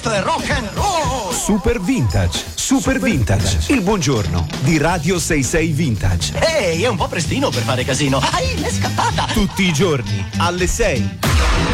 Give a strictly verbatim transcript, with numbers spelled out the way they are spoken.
Rock and roll! Super Vintage, Super, Super Vintage, Vintage, il buongiorno di Radio sessantasei Vintage. Ehi, è un po' prestino per fare casino. Ai, è scappata! Tutti i giorni, alle sei.